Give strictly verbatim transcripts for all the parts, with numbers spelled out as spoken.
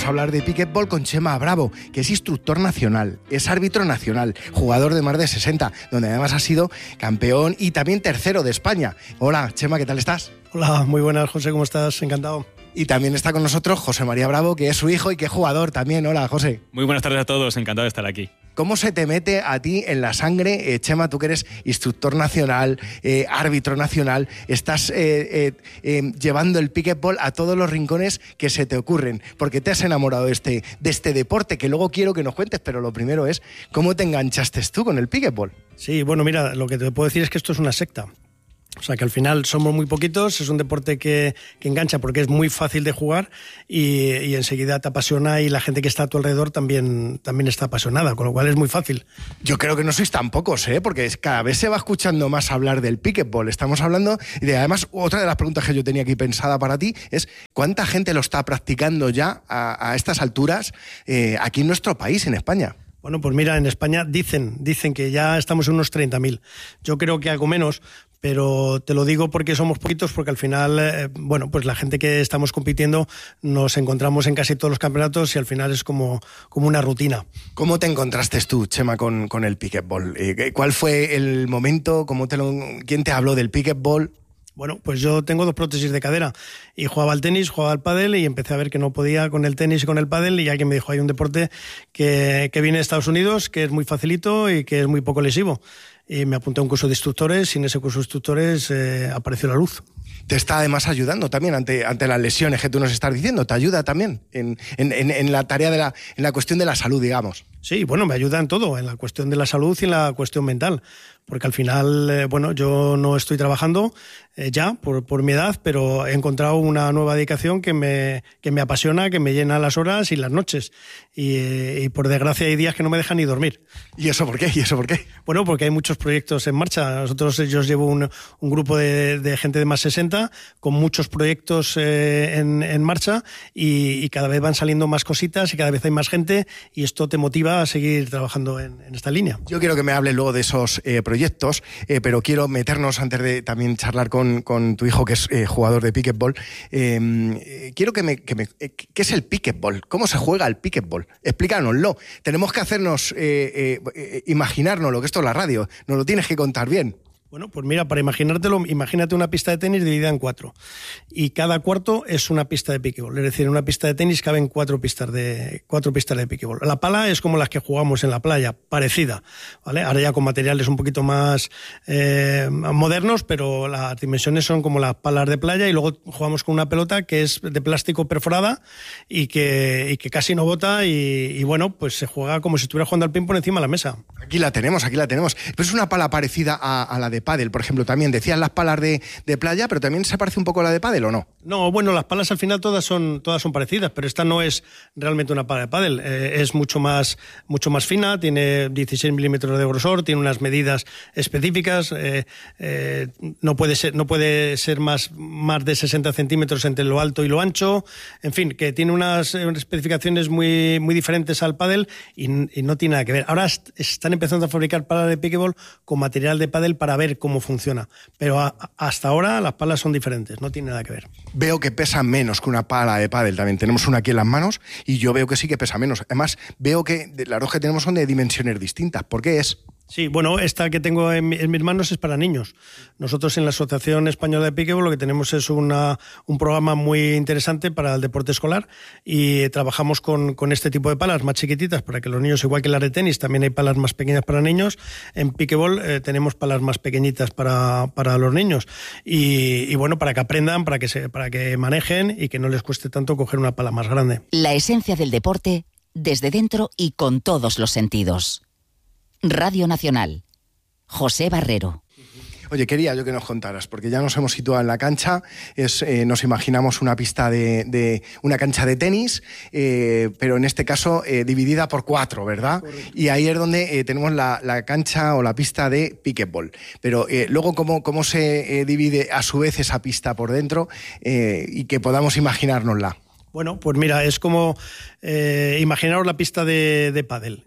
a hablar de pickleball con Chema Bravo, que es instructor nacional, es árbitro nacional, jugador de más de sesenta, donde además ha sido campeón y también tercero de España. Hola, Chema, ¿qué tal estás? Hola, muy buenas, José, ¿cómo estás? Encantado. Y también está con nosotros José María Bravo, que es su hijo y que es jugador también. Hola, José. Muy buenas tardes a todos, encantado de estar aquí. ¿Cómo se te mete a ti en la sangre, eh, Chema, tú que eres instructor nacional, eh, árbitro nacional, estás eh, eh, eh, llevando el pickleball a todos los rincones que se te ocurren? Porque te has enamorado de este, de este deporte, que luego quiero que nos cuentes, pero lo primero es, ¿cómo te enganchaste tú con el pickleball? Sí, bueno, mira, lo que te puedo decir es que esto es una secta. O sea, que al final somos muy poquitos, es un deporte que, que engancha porque es muy fácil de jugar y, y enseguida te apasiona y la gente que está a tu alrededor también, también está apasionada, con lo cual es muy fácil. Yo creo que no sois tan pocos, ¿eh? Porque cada vez se va escuchando más hablar del pickleball. Estamos hablando, y de, además, otra de las preguntas que yo tenía aquí pensada para ti es ¿cuánta gente lo está practicando ya a, a estas alturas eh, aquí en nuestro país, en España? Bueno, pues mira, en España dicen, dicen que ya estamos en unos treinta mil. Yo creo que algo menos, pero te lo digo porque somos poquitos, porque al final, eh, bueno, pues la gente que estamos compitiendo nos encontramos en casi todos los campeonatos y al final es como, como una rutina. ¿Cómo te encontraste tú, Chema, con, con el pickleball? Eh, ¿Cuál fue el momento? ¿Cómo te lo, ¿Quién te habló del pickleball? Bueno, pues yo tengo dos prótesis de cadera y jugaba al tenis, jugaba al pádel y empecé a ver que no podía con el tenis y con el pádel y alguien me dijo, hay un deporte que, que viene de Estados Unidos, que es muy facilito y que es muy poco lesivo. Y me apunté a un curso de instructores y en ese curso de instructores eh, apareció la luz. Te está además ayudando también ante, ante las lesiones que tú nos estás diciendo, te ayuda también en, en, en la tarea de la, en la cuestión de la salud, digamos. Sí, bueno, me ayuda en todo, en la cuestión de la salud y en la cuestión mental, porque al final, eh, bueno, yo no estoy trabajando eh, ya por, por mi edad, pero he encontrado una nueva dedicación que me, que me apasiona, que me llena las horas y las noches. Y, y por desgracia hay días que no me dejan ni dormir. ¿Y eso por qué? ¿Y eso por qué? Bueno, porque hay muchos proyectos en marcha. Nosotros, yo llevo un, un grupo de, de gente de más sesenta con muchos proyectos eh, en, en marcha y, y cada vez van saliendo más cositas y cada vez hay más gente y esto te motiva a seguir trabajando en, en esta línea. Yo quiero que me hables luego de esos eh, proyectos, eh, pero quiero meternos antes de también charlar con, con tu hijo, que es eh, jugador de pickleball. Eh, eh, quiero que me... Que me eh, ¿Qué es el pickleball? ¿Cómo se juega el pickleball? Explícanoslo. Tenemos que hacernos, eh, eh, eh, imaginárnoslo, que esto es la radio. Nos lo tienes que contar bien. Bueno, pues mira, para imaginártelo, imagínate una pista de tenis dividida en cuatro y cada cuarto es una pista de pickleball, es decir, en una pista de tenis caben cuatro pistas de cuatro pistas de pickleball. La pala es como las que jugamos en la playa, parecida, ¿vale? Ahora ya con materiales un poquito más eh, modernos, pero las dimensiones son como las palas de playa y luego jugamos con una pelota que es de plástico perforada y que, y que casi no bota y, y bueno, pues se juega como si estuviera jugando al ping-pong encima de la mesa. Aquí la tenemos, aquí la tenemos. Pero es una pala parecida a, a la de pádel, por ejemplo, también decías las palas de, de playa, pero también se parece un poco a la de pádel, ¿o no? No, bueno, las palas al final todas son todas son parecidas, pero esta no es realmente una pala de pádel, eh, es mucho más mucho más fina, tiene dieciséis milímetros de grosor, tiene unas medidas específicas, eh, eh, no puede ser no puede ser más más de sesenta centímetros entre lo alto y lo ancho, en fin, que tiene unas, unas especificaciones muy muy diferentes al pádel y, y no tiene nada que ver. Ahora est- están empezando a fabricar palas de pickleball con material de pádel para ver cómo funciona, pero a, hasta ahora las palas son diferentes, no tiene nada que ver. Veo que pesa menos que una pala de pádel también. Tenemos una aquí en las manos y yo veo que sí que pesa menos. Además, veo que las dos que tenemos son de dimensiones distintas. ¿Por qué es? Sí, bueno, esta que tengo en, en mis manos es para niños. Nosotros en la Asociación Española de Pickleball lo que tenemos es una, un programa muy interesante para el deporte escolar y trabajamos con, con este tipo de palas más chiquititas para que los niños, igual que las de tenis, también hay palas más pequeñas para niños. En Pickleball eh, tenemos palas más pequeñitas para, para los niños y, y bueno, para que aprendan, para que, se, para que manejen y que no les cueste tanto coger una pala más grande. La esencia del deporte desde dentro y con todos los sentidos. Radio Nacional. José Barrero. Oye, quería yo que nos contaras, porque ya nos hemos situado en la cancha, es, eh, nos imaginamos una pista de, de una cancha de tenis, eh, pero en este caso eh, dividida por cuatro, ¿verdad? Correcto. Y ahí es donde eh, tenemos la, la cancha o la pista de pickleball. Pero eh, luego, ¿cómo, cómo se eh, divide a su vez esa pista por dentro eh, y que podamos imaginárnosla? Bueno, pues mira, es como eh, imaginaros la pista de, de pádel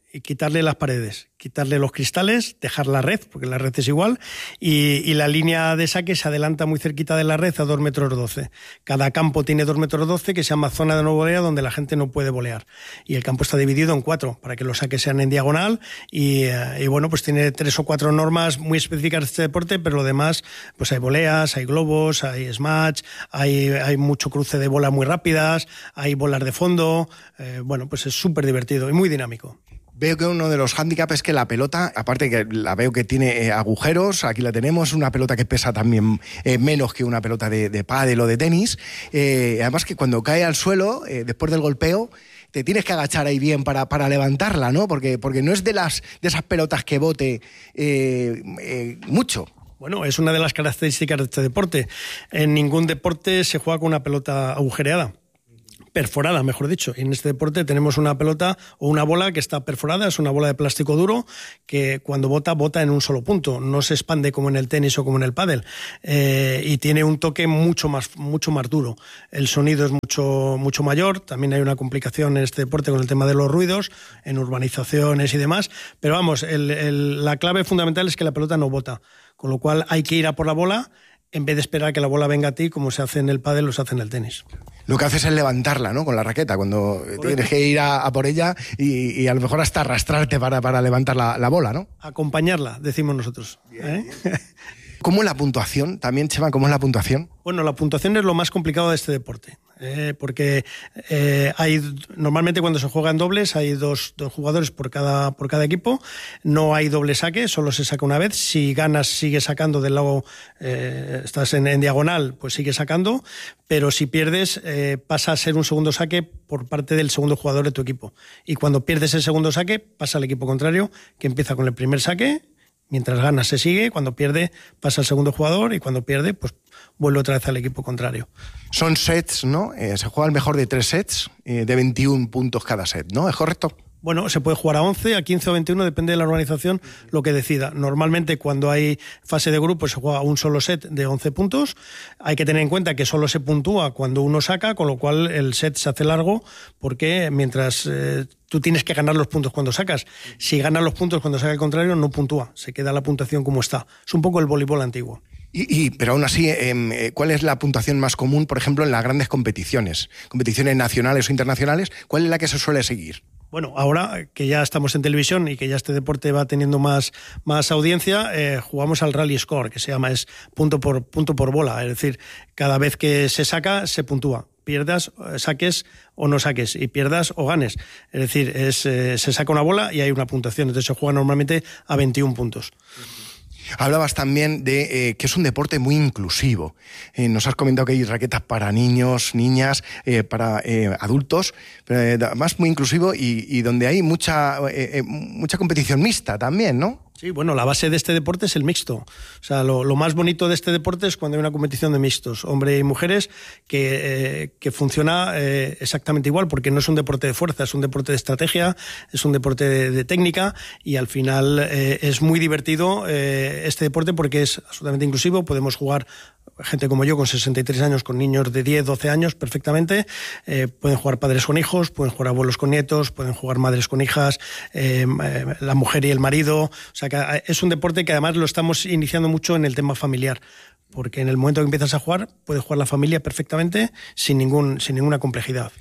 y quitarle las paredes, quitarle los cristales, dejar la red, porque la red es igual, y, y la línea de saque se adelanta muy cerquita de la red a dos metros doce. Cada campo tiene dos metros doce, que se llama zona de no volea, donde la gente no puede volear. Y el campo está dividido en cuatro, para que los saques sean en diagonal, y, y bueno, pues tiene tres o cuatro normas muy específicas de este deporte, pero lo demás, pues hay voleas, hay globos, hay smash, hay, hay mucho cruce de bolas muy rápidas, hay bolas de fondo, eh, bueno, pues es súper divertido y muy dinámico. Veo que uno de los hándicaps es que la pelota, aparte que la veo que tiene eh, agujeros, aquí la tenemos, una pelota que pesa también eh, menos que una pelota de, de pádel o de tenis, eh, además que cuando cae al suelo, eh, después del golpeo, te tienes que agachar ahí bien para, para levantarla, ¿no? Porque, porque no es de, las, de esas pelotas que bote eh, eh, mucho. Bueno, es una de las características de este deporte. En ningún deporte se juega con una pelota agujereada. Perforada, mejor dicho. Y en este deporte tenemos una pelota o una bola que está perforada, es una bola de plástico duro que cuando bota, bota en un solo punto, no se expande como en el tenis o como en el pádel, eh, y tiene un toque mucho más, mucho más duro. El sonido es mucho, mucho mayor, también hay una complicación en este deporte con el tema de los ruidos, en urbanizaciones y demás, pero vamos, el, el, la clave fundamental es que la pelota no bota, con lo cual hay que ir a por la bola en vez de esperar que la bola venga a ti, como se hace en el pádel o se hace en el tenis. Lo que haces es levantarla, ¿no? Con la raqueta, cuando Correcto. Tienes que ir a, a por ella y, y a lo mejor hasta arrastrarte para, para levantar la, la bola, ¿no? Acompañarla, decimos nosotros. Bien, ¿eh? Bien. ¿Cómo es la puntuación? También, Chema, ¿cómo es la puntuación? Bueno, la puntuación es lo más complicado de este deporte, eh, porque eh, hay normalmente cuando se juega en dobles hay dos, dos jugadores por cada, por cada equipo, no hay doble saque, solo se saca una vez. Si ganas, sigues sacando del lado, eh, estás en, en diagonal, pues sigues sacando, pero si pierdes, eh, pasa a ser un segundo saque por parte del segundo jugador de tu equipo. Y cuando pierdes el segundo saque, pasa al equipo contrario, que empieza con el primer saque. Mientras gana se sigue, cuando pierde pasa al segundo jugador y cuando pierde pues vuelve otra vez al equipo contrario. Son sets, ¿no? Eh, se juega el mejor de tres sets, eh, de veintiún puntos cada set, ¿no? ¿Es correcto? Bueno, se puede jugar a once, a quince o veintiuno, depende de la organización lo que decida. Normalmente cuando hay fase de grupo se juega un solo set de once puntos. Hay que tener en cuenta que solo se puntúa cuando uno saca, con lo cual el set se hace largo porque mientras eh, tú tienes que ganar los puntos cuando sacas. Si ganas los puntos cuando saca el contrario, no puntúa, se queda la puntuación como está. Es un poco el voleibol antiguo. Y, y, pero aún así, eh, ¿cuál es la puntuación más común, por ejemplo, en las grandes competiciones? Competiciones nacionales o internacionales, ¿cuál es la que se suele seguir? Bueno, ahora que ya estamos en televisión y que ya este deporte va teniendo más, más audiencia, eh, jugamos al rally score, que se llama, es punto por, punto por bola. Es decir, cada vez que se saca, se puntúa. Pierdas, saques o no saques, y pierdas o ganes. Es decir, es, eh, se saca una bola y hay una puntuación. Entonces se juega normalmente a veintiún puntos. Hablabas también de eh, que es un deporte muy inclusivo. Eh, nos has comentado que hay raquetas para niños, niñas, eh, para eh, adultos, pero eh, además muy inclusivo y, y donde hay mucha, eh, eh, mucha competición mixta también, ¿no? Sí, bueno, la base de este deporte es el mixto. O sea, lo, lo más bonito de este deporte es cuando hay una competición de mixtos, hombres y mujeres, que, eh, que funciona eh, exactamente igual, porque no es un deporte de fuerza, es un deporte de estrategia, es un deporte de, de técnica, y al final eh, es muy divertido eh, este deporte porque es absolutamente inclusivo. Podemos jugar gente como yo con sesenta y tres años, con niños de diez, doce años perfectamente, eh, pueden jugar padres con hijos, pueden jugar abuelos con nietos, pueden jugar madres con hijas, eh, eh, la mujer y el marido. O sea que es un deporte que además lo estamos iniciando mucho en el tema familiar, porque en el momento que empiezas a jugar, puede jugar la familia perfectamente sin, ningún, sin ninguna complejidad.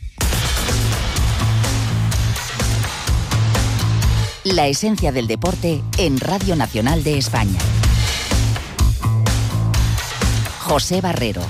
La esencia del deporte en Radio Nacional de España. José Barrero.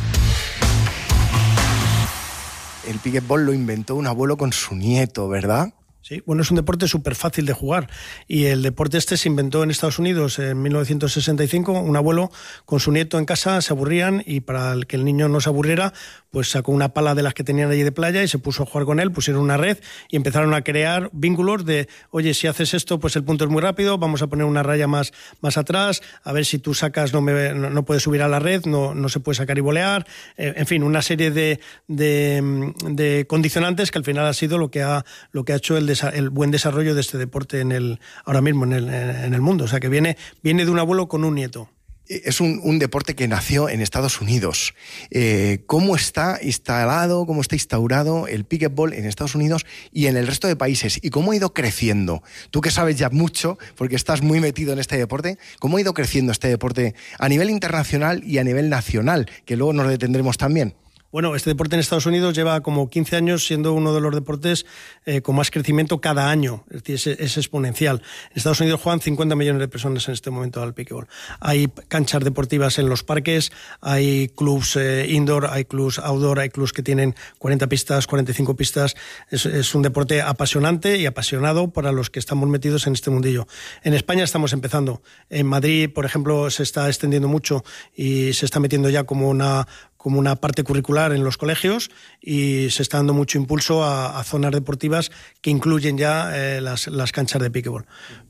El pickleball lo inventó un abuelo con su nieto, ¿verdad? Sí, bueno, es un deporte súper fácil de jugar, y el deporte este se inventó en Estados Unidos en mil novecientos sesenta y cinco. Un abuelo con su nieto en casa se aburrían, y para que el niño no se aburriera, pues sacó una pala de las que tenían allí de playa y se puso a jugar con él, pusieron una red y empezaron a crear vínculos de, oye, si haces esto, pues el punto es muy rápido, vamos a poner una raya más, más atrás, a ver si tú sacas, no, me, no, no puedes subir a la red, no, no se puede sacar y volear, eh, en fin, una serie de, de, de condicionantes que al final ha sido lo que ha, lo que ha hecho el el buen desarrollo de este deporte en el ahora mismo en el, en el mundo. O sea, que viene, viene de un abuelo con un nieto. es un, un deporte que nació en Estados Unidos. Eh, ¿Cómo está instalado, cómo está instaurado el pickleball en Estados Unidos y en el resto de países? ¿Y cómo ha ido creciendo? Tú que sabes ya mucho, porque estás muy metido en este deporte, ¿cómo ha ido creciendo este deporte a nivel internacional y a nivel nacional? Que luego nos detendremos también. Bueno, este deporte en Estados Unidos lleva como quince años siendo uno de los deportes eh, con más crecimiento cada año, es decir, es, es exponencial. En Estados Unidos juegan cincuenta millones de personas en este momento al pickleball. Hay canchas deportivas en los parques, hay clubs eh, indoor, hay clubs outdoor, hay clubs que tienen cuarenta pistas, cuarenta y cinco pistas. Es, es un deporte apasionante y apasionado para los que estamos metidos en este mundillo. En España estamos empezando. En Madrid, por ejemplo, se está extendiendo mucho y se está metiendo ya como una como una parte curricular en los colegios y se está dando mucho impulso a, a zonas deportivas que incluyen ya eh, las, las canchas de pickleball.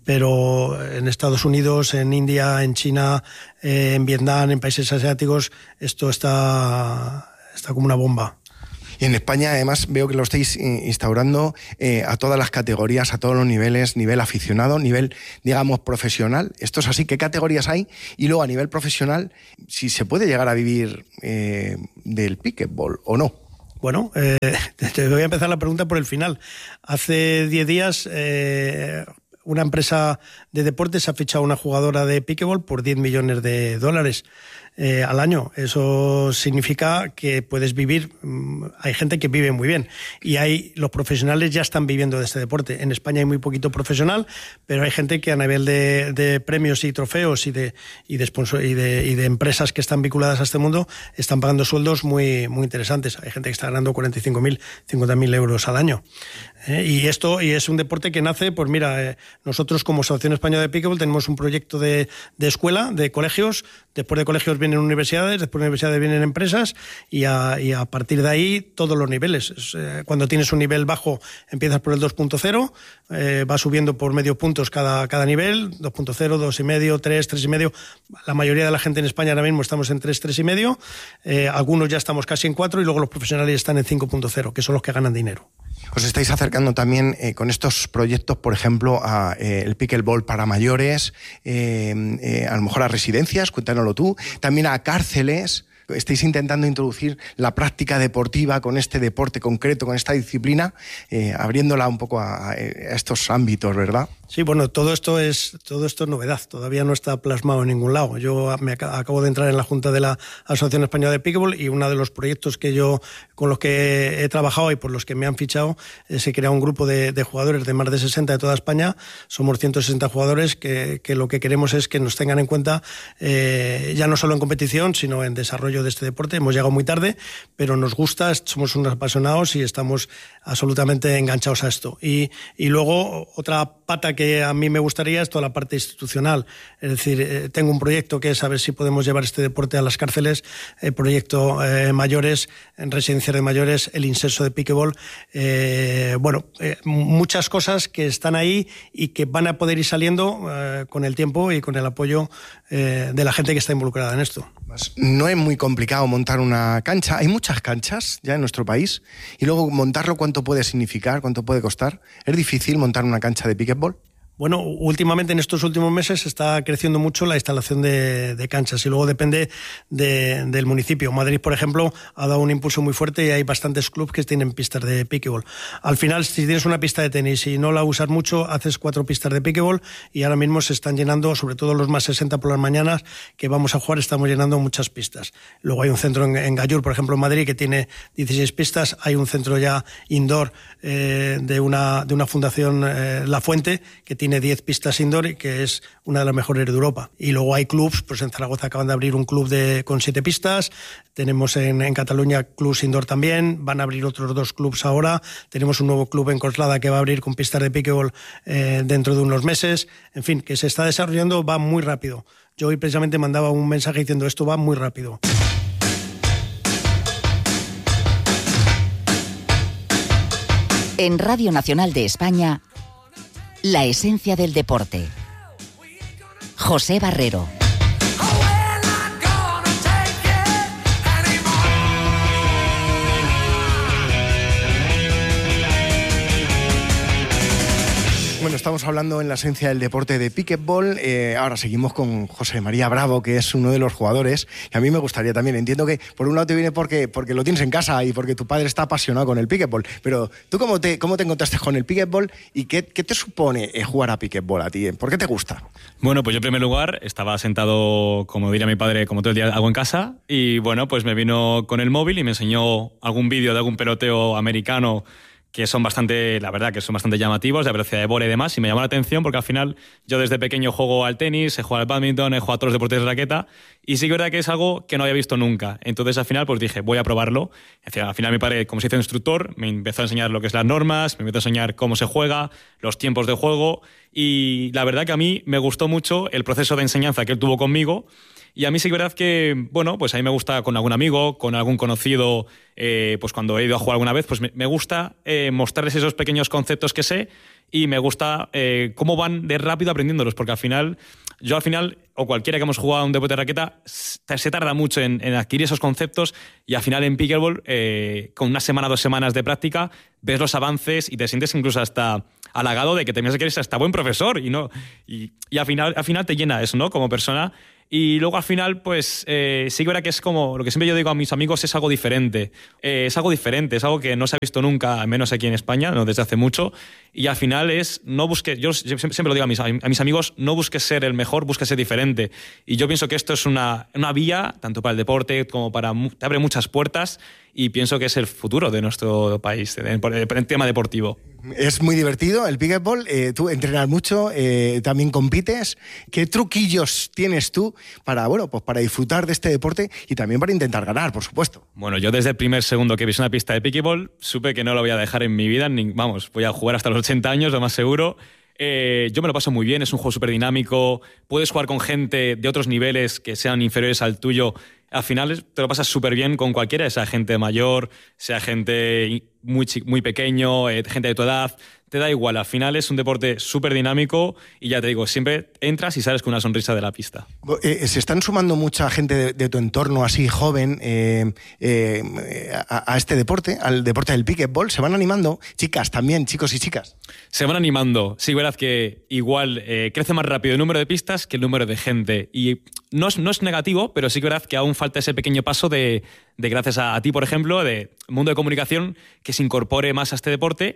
Pero en Estados Unidos, en India, en China, eh, en Vietnam, en países asiáticos, esto está, está como una bomba. Y en España, además, veo que lo estáis instaurando eh, a todas las categorías, a todos los niveles, nivel aficionado, nivel, digamos, profesional. Esto es así, ¿qué categorías hay? Y luego, a nivel profesional, si se puede llegar a vivir eh, del pickleball o no. Bueno, eh, te voy a empezar la pregunta por el final. Hace diez días... Eh, una empresa de deportes ha fichado a una jugadora de pickleball por diez millones de dólares eh, al año. Eso significa que puedes vivir, hay gente que vive muy bien y hay los profesionales ya están viviendo de este deporte. En España hay muy poquito profesional, pero hay gente que a nivel de, de premios y trofeos y de, y, de sponsor, y, de, y de empresas que están vinculadas a este mundo están pagando sueldos muy, muy interesantes. Hay gente que está ganando cuarenta y cinco mil, cincuenta mil euros al año. Eh, y esto y es un deporte que nace, pues mira, eh, nosotros como Asociación Española de Pickleball tenemos un proyecto de, de escuela, de colegios, después de colegios vienen universidades, después de universidades vienen empresas y a, y a partir de ahí todos los niveles. Es, eh, cuando tienes un nivel bajo empiezas por el dos punto cero, eh, vas subiendo por medio puntos cada, cada nivel, dos punto cero, dos punto cinco, tres, tres punto cinco. La mayoría de la gente en España ahora mismo estamos en tres, tres punto cinco, eh, algunos ya estamos casi en cuatro y luego los profesionales están en cinco punto cero, que son los que ganan dinero. Os estáis acercando también eh, con estos proyectos, por ejemplo, a eh, el pickleball para mayores, eh, eh, a lo mejor a residencias, cuéntanoslo tú, también a cárceles. Estáis intentando introducir la práctica deportiva con este deporte concreto, con esta disciplina, eh, abriéndola un poco a, a estos ámbitos, ¿verdad? Sí, bueno, todo esto es todo esto es novedad, todavía no está plasmado en ningún lado. Yo me acabo de entrar en la Junta de la Asociación Española de Pickleball y uno de los proyectos que yo con los que he trabajado y por los que me han fichado es que crea un grupo de, de jugadores de más de sesenta de toda España. Somos ciento sesenta jugadores que, que lo que queremos es que nos tengan en cuenta eh, ya no solo en competición, sino en desarrollo de este deporte. Hemos llegado muy tarde, pero nos gusta, somos unos apasionados y estamos absolutamente enganchados a esto. Y, y luego otra pata que a mí me gustaría es toda la parte institucional. Es decir, eh, tengo un proyecto que es a ver si podemos llevar este deporte a las cárceles, el proyecto eh, mayores, en residencias de mayores, el inserso de pickleball. Eh, bueno, eh, muchas cosas que están ahí y que van a poder ir saliendo eh, con el tiempo y con el apoyo eh, de la gente que está involucrada en esto. No es muy complicado montar una cancha. Hay muchas canchas ya en nuestro país. Y luego montarlo, ¿cuánto puede significar? ¿Cuánto puede costar? ¿Es difícil montar una cancha de pickleball? Bueno, últimamente en estos últimos meses está creciendo mucho la instalación de, de canchas y luego depende de, del municipio. Madrid, por ejemplo, ha dado un impulso muy fuerte y hay bastantes clubes que tienen pistas de pickleball. Al final, si tienes una pista de tenis y no la usas mucho, haces cuatro pistas de pickleball y ahora mismo se están llenando, sobre todo los más sesenta por las mañanas que vamos a jugar, estamos llenando muchas pistas. Luego hay un centro en, en Gallur, por ejemplo, en Madrid, que tiene dieciséis pistas. Hay un centro ya indoor eh, de, una, de una fundación, eh, La Fuente, que tiene tiene diez pistas indoor y que es una de las mejores de Europa. Y luego hay clubs, pues en Zaragoza acaban de abrir un club de, con siete pistas, tenemos en, en Cataluña clubs indoor también, van a abrir otros dos clubs ahora, tenemos un nuevo club en Coslada que va a abrir con pistas de pickleball eh, dentro de unos meses, en fin, que se está desarrollando, va muy rápido. Yo hoy precisamente mandaba un mensaje diciendo esto va muy rápido. En Radio Nacional de España, la esencia del deporte. José Barrero. Bueno, estamos hablando en la esencia del deporte de pickleball. Eh, ahora seguimos con José María Bravo, que es uno de los jugadores. Y a mí me gustaría también, entiendo que por un lado te viene porque, porque lo tienes en casa y porque tu padre está apasionado con el pickleball. Pero ¿tú cómo te, cómo te encontraste con el pickleball y qué, qué te supone eh, jugar a pickleball a ti? ¿Por qué te gusta? Bueno, pues yo en primer lugar estaba sentado, como diría mi padre, como todo el día hago en casa. Y bueno, pues me vino con el móvil y me enseñó algún vídeo de algún peloteo americano que son bastante, la verdad, que son bastante llamativos, de velocidad de bola y demás, y me llamó la atención porque al final yo desde pequeño juego al tenis, he jugado al badminton, he jugado a todos los deportes de raqueta, y sí que es verdad que es algo que no había visto nunca. Entonces al final pues dije, voy a probarlo. Al final mi padre, como se hizo instructor, me empezó a enseñar lo que es las normas, me empezó a enseñar cómo se juega, los tiempos de juego, y la verdad que a mí me gustó mucho el proceso de enseñanza que él tuvo conmigo. Y a mí sí que es verdad que, bueno, pues a mí me gusta con algún amigo, con algún conocido, eh, pues cuando he ido a jugar alguna vez, pues me, me gusta eh, mostrarles esos pequeños conceptos que sé y me gusta eh, cómo van de rápido aprendiéndolos, porque al final, yo al final, o cualquiera que hemos jugado a un deporte de raqueta, se tarda mucho en, en adquirir esos conceptos y al final en pickleball, eh, con una semana, dos semanas de práctica, ves los avances y te sientes incluso hasta halagado de que terminas de que eres hasta buen profesor y, no, y, y al, final, al final te llena eso, ¿no? Como persona. Y luego al final, pues eh, sí que verá que es como lo que siempre yo digo a mis amigos, es algo diferente. Eh, es algo diferente, es algo que no se ha visto nunca, al menos aquí en España, no desde hace mucho. Y al final es, no busques, yo siempre lo digo a mis, a mis amigos, no busques ser el mejor, busques ser diferente. Y yo pienso que esto es una, una vía, tanto para el deporte como para, te abre muchas puertas y pienso que es el futuro de nuestro país, en el tema deportivo. Es muy divertido el pickleball, eh, tú entrenas mucho, eh, también compites. ¿Qué truquillos tienes tú para, bueno, pues para disfrutar de este deporte y también para intentar ganar, por supuesto? Bueno, yo desde el primer segundo que vi una pista de pickleball supe que no lo voy a dejar en mi vida, ni, vamos, voy a jugar hasta los ochenta años, lo más seguro. Eh, yo me lo paso muy bien, es un juego súper dinámico, puedes jugar con gente de otros niveles que sean inferiores al tuyo. Al final te lo pasas súper bien con cualquiera, sea gente mayor, sea gente muy, muy pequeño, eh, gente de tu edad, te da igual. Al final es un deporte súper dinámico y ya te digo, siempre entras y sales con una sonrisa de la pista. Eh, se están sumando mucha gente de, de tu entorno así joven eh, eh, a, a este deporte, al deporte del pickleball. ¿Se van animando? Chicas también, chicos y chicas. Se van animando. Sí, verdad que igual eh, crece más rápido el número de pistas que el número de gente. Y no es, no es negativo, pero sí que verdad que aún falta ese pequeño paso de, de gracias a, a ti, por ejemplo, de mundo de comunicación, que se incorpore más a este deporte.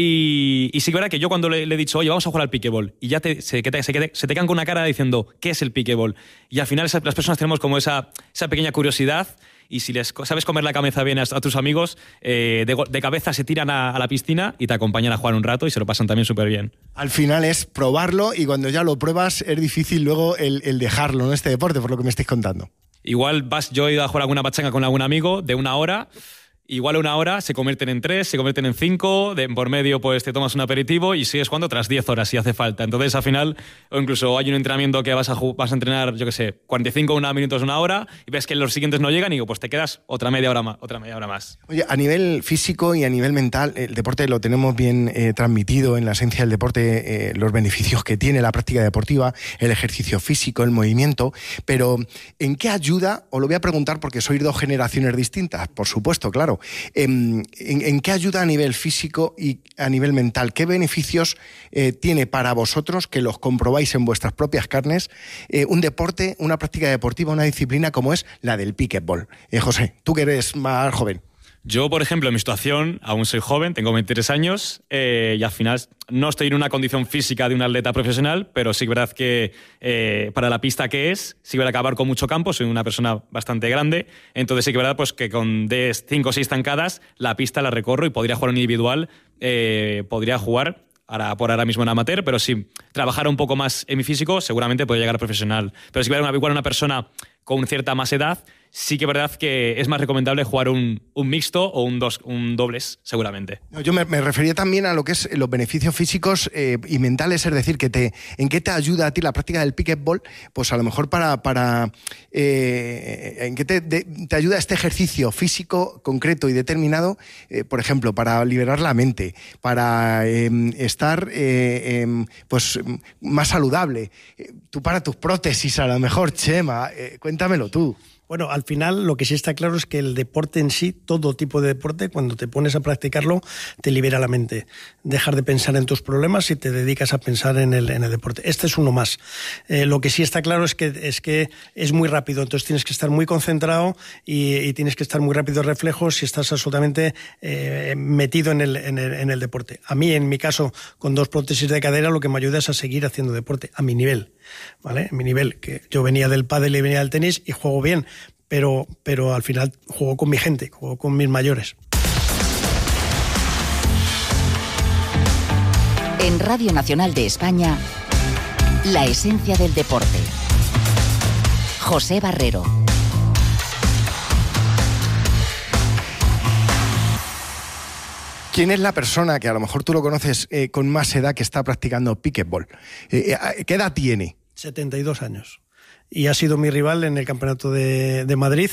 Y, y sí que verdad que yo cuando le, le he dicho, oye, vamos a jugar al pickleball, y ya te, se, te, se, te, se te quedan con una cara diciendo, ¿qué es el pickleball? Y al final esa, las personas tenemos como esa, esa pequeña curiosidad. Y si les sabes comer la cabeza bien a, a tus amigos, eh, de, de cabeza se tiran a, a la piscina y te acompañan a jugar un rato y se lo pasan también súper bien. Al final es probarlo y cuando ya lo pruebas es difícil luego el, el dejarlo, ¿no? Este deporte, por lo que me estáis contando. Igual vas, yo he ido a jugar alguna pachanga con algún amigo de una hora. Igual una hora se convierten en tres, se convierten en cinco, de, por medio pues te tomas un aperitivo y sigues jugando tras diez horas si hace falta. Entonces al final, o incluso hay un entrenamiento que vas a, vas a entrenar, yo qué sé, cuarenta y cinco una minutos, una hora, y ves que los siguientes no llegan y digo, pues te quedas otra media hora más. Otra media hora más. Oye, a nivel físico y a nivel mental, el deporte lo tenemos bien eh, transmitido en la esencia del deporte, eh, los beneficios que tiene la práctica deportiva, el ejercicio físico, el movimiento, pero ¿en qué ayuda? Os lo voy a preguntar porque sois dos generaciones distintas, por supuesto, claro. ¿En, en, en qué ayuda a nivel físico y a nivel mental? ¿Qué beneficios eh, tiene para vosotros, que los comprobáis en vuestras propias carnes, eh, un deporte, una práctica deportiva, una disciplina como es la del pickleball? Eh, José, tú que eres más joven. Yo, por ejemplo, en mi situación, aún soy joven, tengo veintitrés años eh, y al final no estoy en una condición física de un atleta profesional, pero sí es verdad que eh, para la pista que es, sí voy a acabar con mucho campo, soy una persona bastante grande, entonces sí que es verdad pues, que con cinco o seis zancadas la pista la recorro y podría jugar en individual, eh, podría jugar ahora, por ahora mismo en amateur, pero si trabajara un poco más en mi físico, seguramente podría llegar a profesional. Pero si hubiera igual una persona con cierta más edad, sí que es verdad que es más recomendable jugar un, un mixto o un, dos, un dobles, seguramente. Yo me, me refería también a lo que es los beneficios físicos eh, y mentales, es decir, que te, ¿en qué te ayuda a ti la práctica del pickleball? Pues a lo mejor para... para eh, ¿en qué te, de, te ayuda este ejercicio físico concreto y determinado? Eh, por ejemplo, para liberar la mente, para eh, estar eh, eh, pues, más saludable. Eh, tú para tus prótesis, a lo mejor, Chema, eh, cuéntamelo tú. Bueno, al final lo que sí está claro es que el deporte en sí, todo tipo de deporte, cuando te pones a practicarlo, te libera la mente. Dejas de pensar en tus problemas y te dedicas a pensar en el, en el deporte. Este es uno más. Eh, lo que sí está claro es que, es que es muy rápido, entonces tienes que estar muy concentrado y, y tienes que estar muy rápido de reflejos si estás absolutamente eh, metido en el, en, el, en el deporte. A mí, en mi caso, con dos prótesis de cadera, lo que me ayuda es a seguir haciendo deporte a mi nivel. ¿Vale? Mi nivel, que yo venía del pádel y venía del tenis y juego bien, pero, pero al final juego con mi gente, juego con mis mayores. En Radio Nacional de España, la esencia del deporte. José Barrero. ¿Quién es la persona que a lo mejor tú lo conoces eh, con más edad que está practicando pickleball? Eh, eh, ¿Qué edad tiene? setenta y dos años. Y ha sido mi rival en el campeonato de, de Madrid,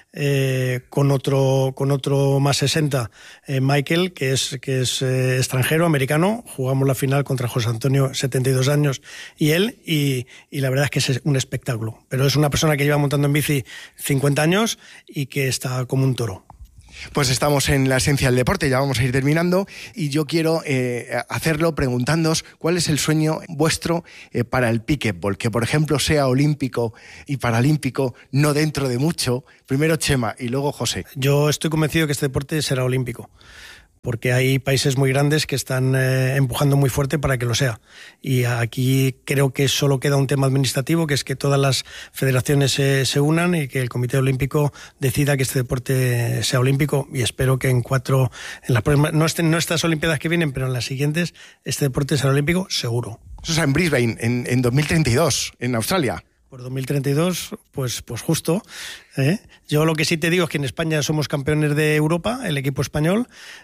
eh, con otro con otro más sesenta, eh, Michael, que es, que es eh, extranjero, americano. Jugamos la final contra José Antonio, setenta y dos años, y él, y, y la verdad es que es un espectáculo. Pero es una persona que lleva montando en bici cincuenta años y que está como un toro. Pues estamos en la esencia del deporte, ya vamos a ir terminando y yo quiero eh, hacerlo preguntándoos cuál es el sueño vuestro eh, para el pickleball, que por ejemplo sea olímpico y paralímpico no dentro de mucho. Primero Chema y luego José. Yo estoy convencido que este deporte será olímpico, porque hay países muy grandes que están eh, empujando muy fuerte para que lo sea. Y aquí creo que solo queda un tema administrativo, que es que todas las federaciones se, se unan y que el Comité Olímpico decida que este deporte sea olímpico, y espero que en cuatro, en las próximas, no, estén, no estas Olimpiadas que vienen, pero en las siguientes, este deporte será olímpico seguro. Eso es en Brisbane, en, en dos mil treinta y dos, en Australia. Por dos mil treinta y dos, pues, pues justo. ¿eh? Yo lo que sí te digo es que en España somos campeones de Europa, el equipo español,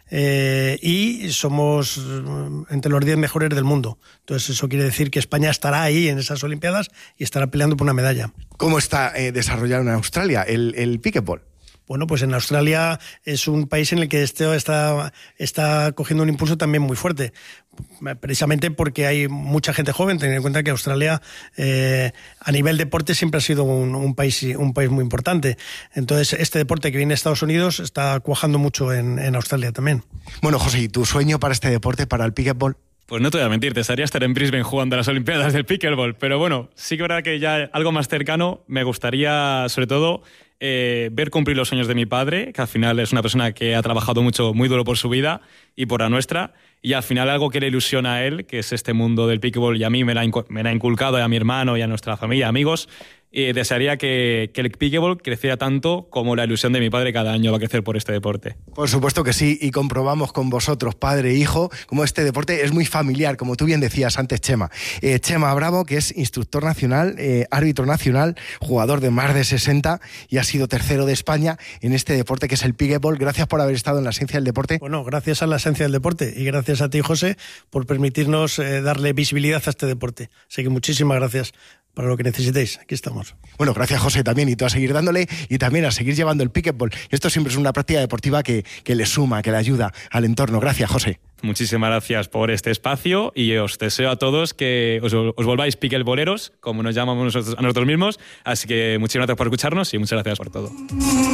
eh, y somos entre los diez mejores del mundo. Entonces eso quiere decir que España estará ahí en esas Olimpiadas y estará peleando por una medalla. ¿Cómo está eh, desarrollado en Australia el, el pickleball? Bueno, pues en Australia es un país en el que este está, está cogiendo un impulso también muy fuerte, precisamente porque hay mucha gente joven. Teniendo en cuenta que Australia eh, a nivel deporte siempre ha sido un, un, país, un país muy importante. Entonces este deporte que viene de Estados Unidos está cuajando mucho en, en Australia también. Bueno, José, ¿y tu sueño para este deporte, para el pickleball? Pues no te voy a mentir, te gustaría estar en Brisbane jugando a las Olimpiadas del pickleball, pero bueno, sí que es verdad que ya algo más cercano me gustaría, sobre todo, eh, ver cumplir los sueños de mi padre, que al final es una persona que ha trabajado mucho, muy duro por su vida y por la nuestra, y al final algo que le ilusiona a él, que es este mundo del pickleball, y a mí me la ha inculcado, y a mi hermano y a nuestra familia, amigos, y desearía que, que el pickleball creciera tanto como la ilusión de mi padre cada año va a crecer por este deporte. Por supuesto que sí, y comprobamos con vosotros, padre e hijo, como este deporte es muy familiar, como tú bien decías antes, Chema. Eh, Chema Bravo, que es instructor nacional, eh, árbitro nacional, jugador de más de sesenta y ha sido tercero de España en este deporte que es el pickleball. Gracias por haber estado en la esencia del deporte. Bueno, gracias a la esencia del deporte y gracias a ti, José, por permitirnos eh, darle visibilidad a este deporte. Así que muchísimas gracias. Para lo que necesitéis, aquí estamos. Bueno, gracias José también, y tú a seguir dándole y también a seguir llevando el pickleball. Esto siempre es una práctica deportiva que, que le suma, que le ayuda al entorno. Gracias, José. Muchísimas gracias por este espacio y os deseo a todos que os, os volváis pickleboleros, como nos llamamos nosotros, a nosotros mismos. Así que muchísimas gracias por escucharnos y muchas gracias por todo.